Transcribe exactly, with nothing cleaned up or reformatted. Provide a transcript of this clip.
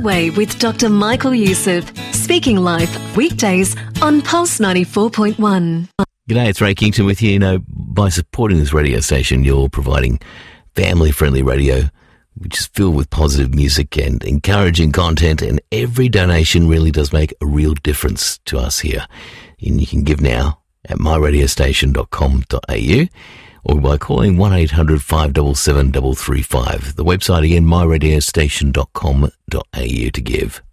Way with Doctor Michael Youssef, speaking live weekdays on Pulse ninety-four point one. G'day, it's Ray Kington with you. You know, by supporting this radio station, you're providing family-friendly radio, which is filled with positive music and encouraging content, and every donation really does make a real difference to us here. And you can give now at my radio station dot com dot a u or by calling one eight hundred five seven seven three three five. The website again, my radio station dot com dot a u to give.